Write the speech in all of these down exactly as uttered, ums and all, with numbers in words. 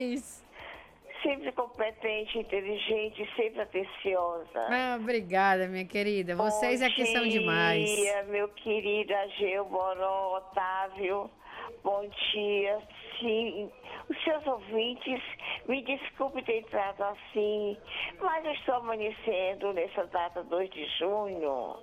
Sempre competente, inteligente, sempre atenciosa. Ah, obrigada, minha querida. Vocês Bom aqui são demais. Bom dia, meu querido Ageu, Boró, Otávio. Bom dia. Sim, os seus ouvintes, me desculpe ter entrado assim, mas eu estou amanhecendo nessa data dois de junho.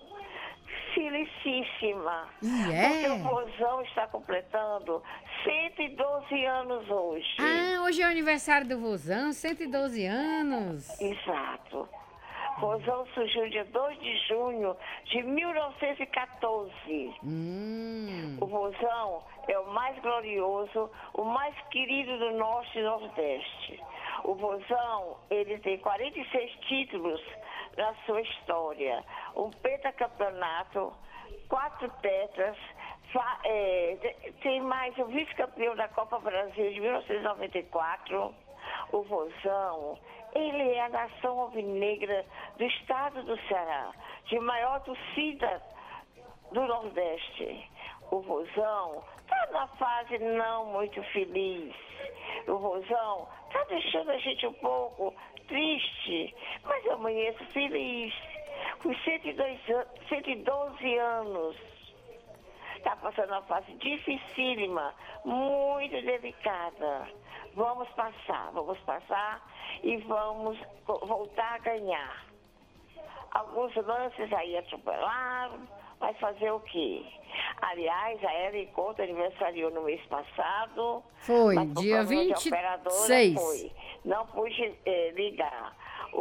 Felicíssima. E Porque é? o vozão está completando cento e doze anos hoje. Ah, hoje é o aniversário do Vozão, cento e doze anos. Exato. Vozão surgiu dia dois de junho de mil novecentos e quatorze. Hum. O Vozão é o mais glorioso, o mais querido do Norte e Nordeste. O Vozão, ele tem quarenta e seis títulos na sua história. Um pentacampeonato, quatro tetras, fa- é, tem mais o vice-campeão da Copa Brasil de mil novecentos e noventa e quatro. O Vozão, ele é a nação alvinegra do estado do Ceará, de maior torcida do Nordeste. O Vozão está na fase não muito feliz. O Vozão está deixando a gente um pouco triste, mas eu amanheço feliz. Com cento e dois an- cento e doze anos. Está passando uma fase dificílima, muito delicada. Vamos passar, vamos passar e vamos vo- voltar a ganhar. Alguns lances aí atropelaram, mas fazer o quê? Aliás, a Ellen Couto aniversariou no mês passado. Foi, mas por dia problema de vinte e operadora, seis. Foi. Não pude eh, ligar.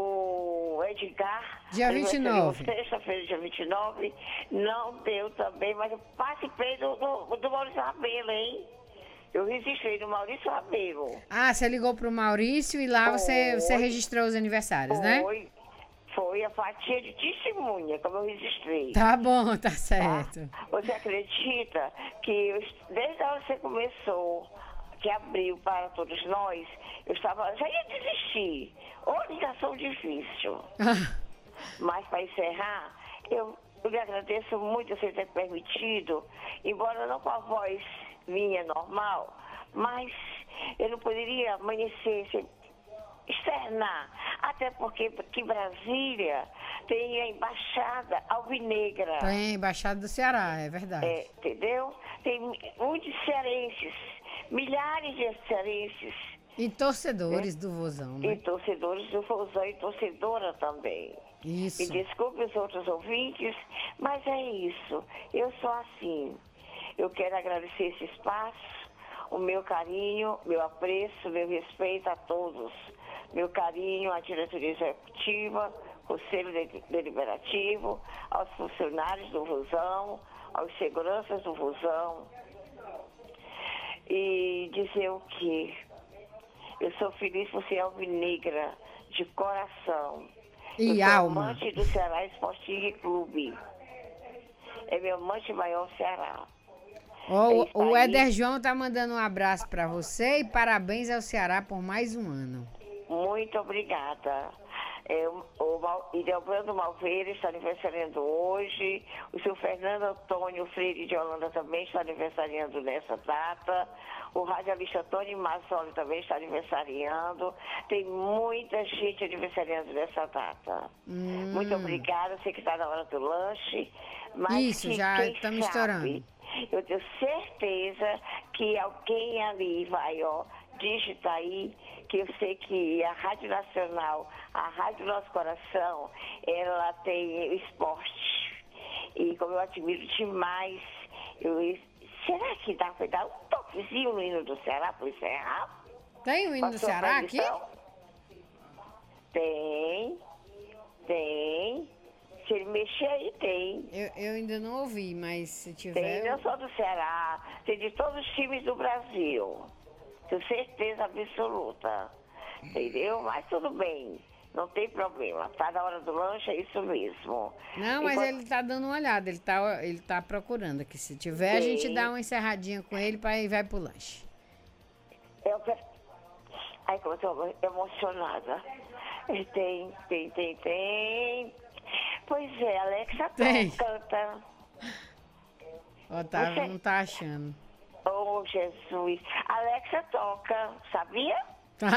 O Edgar Dia vinte e aniversariou nove. sexta-feira, dia vinte e nove. Não deu também, mas eu participei do, do, do Maurício Rabelo, hein? Eu registrei do Maurício Rabelo. Ah, você ligou pro Maurício e lá você, você Foi. registrou os aniversários, né? Foi. Foi a fatia de testemunha, como eu registrei. Tá bom, tá Tá? certo. Você acredita que eu, desde a hora que você começou, que abriu para todos nós, eu estava, já ia desistir. Ou ligação difícil. Mas para encerrar, eu, eu lhe agradeço muito você ter permitido, embora não com a voz minha normal, mas eu não poderia amanhecer sem externar, até porque que Brasília tem a embaixada alvinegra. Tem embaixada do Ceará, é verdade. É, entendeu? Tem muitos cearenses, milhares de cearenses. E torcedores do Vozão, E né? torcedores do Vozão e torcedora também. Isso. Me desculpe os outros ouvintes, mas é isso. Eu sou assim. Eu quero agradecer esse espaço, o meu carinho, meu apreço, meu respeito a todos. Meu carinho à diretoria executiva, conselho de- deliberativo, aos funcionários do Vozão, aos seguranças do Vozão. E dizer o quê? Eu sou feliz por ser alvinegra, de coração. E eu sou alma. amante do Ceará Esportivo Clube. É meu amante maior Ceará. Ó, É o, isso o aí. Éder João tá mandando um abraço pra você e parabéns ao Ceará por mais um ano. Muito obrigada. É, o o Mal- Idelbrando Malveira está aniversariando hoje. O seu Fernando Antônio Freire de Holanda também está aniversariando nessa data. O radialista Tony Mazzoli também está aniversariando. Tem muita gente aniversariando nessa data. Hum. Muito obrigada. Sei que está na hora do lanche. Mas Isso, que, já quem estamos sabe, estourando. eu tenho certeza que alguém ali vai, ó, digita aí, que eu sei que a Rádio Nacional, a Rádio Nosso Coração, ela tem o esporte. E como eu admiro demais, eu, será que dá para dar um toquezinho no hino do Ceará para encerrar? Tem o hino do Passou a Ceará aqui? tradição? Tem, tem. Se ele mexer aí, tem. Eu, eu ainda não ouvi, mas se Tem tiver... não só do Ceará, tem de todos os times do Brasil. Tenho certeza absoluta. Entendeu? Mas tudo bem. Não tem problema. Tá na hora do lanche, é isso mesmo. Não, mas Enquanto- ele tá dando uma olhada, ele tá, ele tá procurando aqui. Se tiver, a gente Sim. dá uma encerradinha com ele pra ir vai pro lanche. Eu quero... Ai, como eu tô emocionada. Tem, tem, tem, tem. Pois é, Alexa Tem. canta. Otávio Você- não tá achando. Oh, Jesus. Alexa toca, sabia?